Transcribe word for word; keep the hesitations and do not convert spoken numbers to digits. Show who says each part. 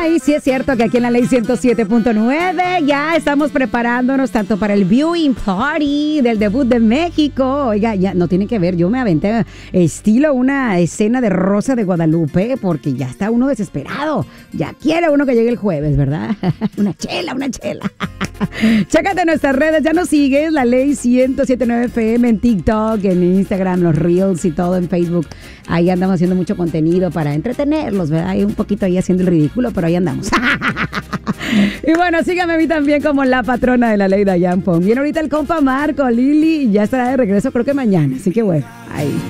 Speaker 1: Ay, sí es cierto que aquí en la Ley ciento siete punto nueve ya estamos preparándonos tanto para el viewing party del debut de México. Oiga, ya no tiene que ver, yo me aventé estilo una escena de Rosa de Guadalupe porque ya está uno desesperado. Ya quiere uno que llegue el jueves, ¿verdad? Una chela, una chela. Chécate nuestras redes, ya nos sigues, la Ley ciento siete punto nueve F M en TikTok, en Instagram, los Reels y todo en Facebook. Ahí andamos haciendo mucho contenido para entretenerlos, ¿verdad? Hay un poquito ahí haciendo el ridículo, pero ahí andamos. Y bueno, síganme a mí también como la patrona de la Ley Dayan Pong. Viene ahorita el compa Marco, Lili, y ya estará de regreso creo que mañana, así que bueno, ahí.